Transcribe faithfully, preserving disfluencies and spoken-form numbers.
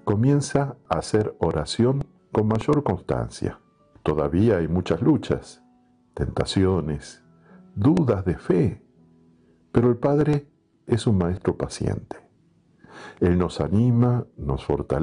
comienza a hacer oración con mayor constancia. Todavía hay muchas luchas, tentaciones, dudas de fe, pero el Padre es un maestro paciente. Él nos anima, nos fortalece,